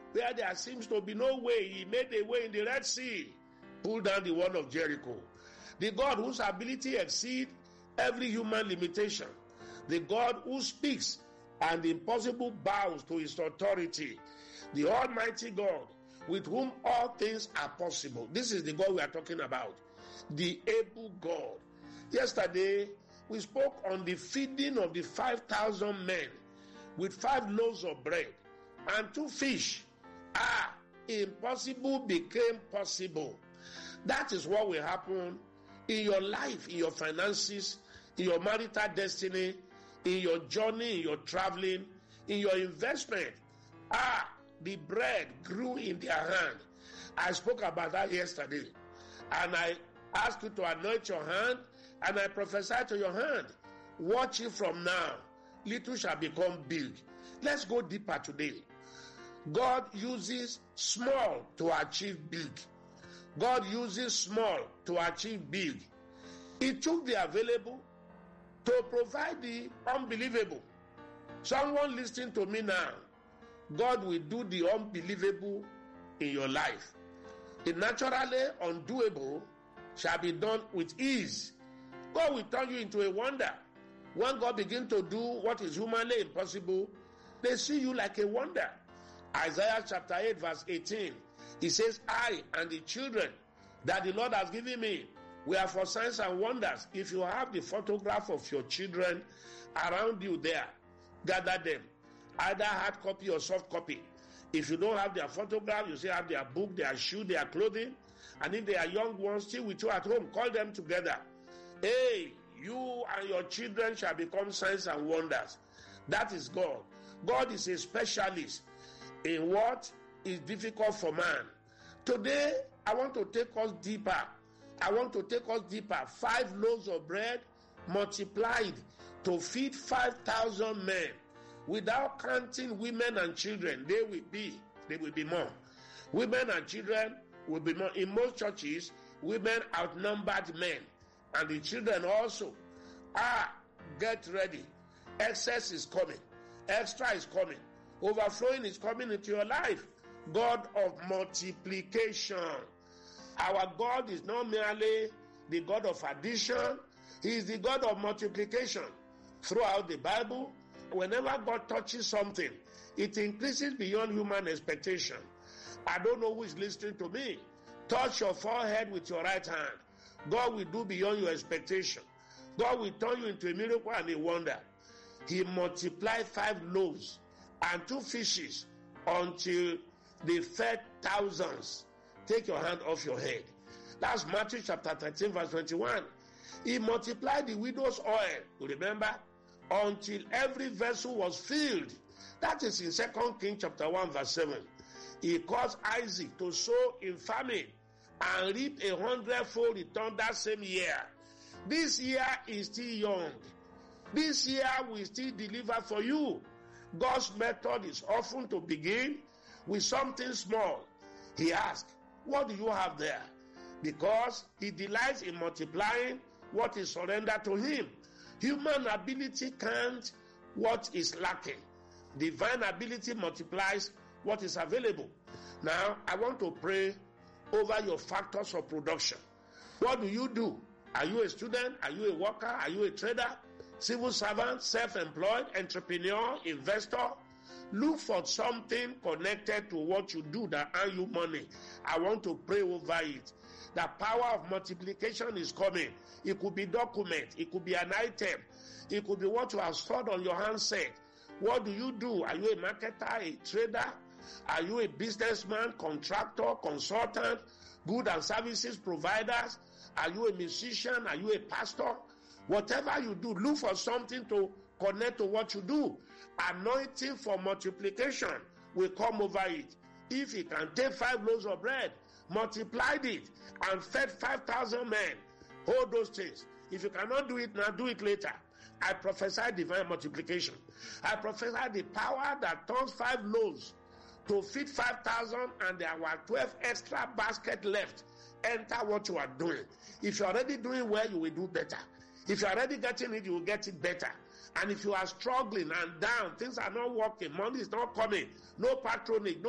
Where there seems to be no way, he made a way in the Red Sea, pulled down the wall of Jericho. The God whose ability exceeds every human limitation. The God who speaks and the impossible bows to his authority. The Almighty God with whom all things are possible. This is the God we are talking about. The able God. Yesterday, we spoke on the feeding of the 5,000 men with 5 loaves of bread and 2 fish. Impossible became possible. That is what will happen in your life, in your finances, in your marital destiny, in your journey, in your traveling, in your investment. The bread grew in their hand. I spoke about that yesterday. And I asked you to anoint your hand, and I prophesied to your hand. Watch it from now. Little shall become big. Let's go deeper today. God uses small to achieve big. God uses small to achieve big. He took the available to provide the unbelievable. Someone listening to me now, God will do the unbelievable in your life. The naturally undoable shall be done with ease. God will turn you into a wonder. When God begins to do what is humanly impossible, they see you like a wonder. Isaiah chapter 8 verse 18, he says, I and the children that the Lord has given me, we are for signs and wonders. If you have the photograph of your children around you there, gather them. Either hard copy or soft copy. If you don't have their photograph, you still have their book, their shoe, their clothing. And if they are young ones still with you at home, call them together. Hey, you and your children shall become signs and wonders. That is God. God is a specialist in what is difficult for man. Today, I want to take us deeper. 5 loaves of bread multiplied to feed 5,000 men. Without counting women and children, they will be more. Women and children will be more. In most churches, women outnumbered men, and the children also. Get ready. Excess is coming. Extra is coming. Overflowing is coming into your life. God of multiplication. Our God is not merely the God of addition. He is the God of multiplication. Throughout the Bible, whenever God touches something, it increases beyond human expectation. I don't know who is listening to me. Touch your forehead with your right hand. God will do beyond your expectation. God will turn you into a miracle and a wonder. He multiplied 5 loaves and 2 fishes until they fed thousands. Take your hand off your head. That's Matthew chapter 13 verse 21. He multiplied the widow's oil, you remember, until every vessel was filled. That is in 2 Kings chapter 1 verse 7. He caused Isaac to sow in famine and reap 100-fold return that same year. This year is still young. This year will still deliver for you. God's method is often to begin with something small. He asks, what do you have there? Because he delights in multiplying what is surrendered to him. Human ability can't what is lacking. Divine ability multiplies what is available. Now, I want to pray over your factors of production. What do? Are you a student? Are you a worker? Are you a trader? Civil servant? Self-employed? Entrepreneur? Investor? Look for something connected to what you do that earn you money. I want to pray over it. The power of multiplication is coming. It could be document. It could be an item. It could be what you have stored on your handset. What do? Are you a marketer, a trader? Are you a businessman, contractor, consultant, good and services providers? Are you a musician? Are you a pastor? Whatever you do, look for something to connect to what you do. Anointing for multiplication will come over it. If he can take 5 loaves of bread, multiplied it, and fed 5,000 men, hold those things. If you cannot do it now, do it later. I prophesy divine multiplication. I prophesy the power that turns 5 loaves to feed 5,000, and there were 12 extra baskets left. Enter what you are doing. If you are already doing well, you will do better. If you are already getting it, you will get it better. And if you are struggling and down, things are not working, money is not coming, no patronage, no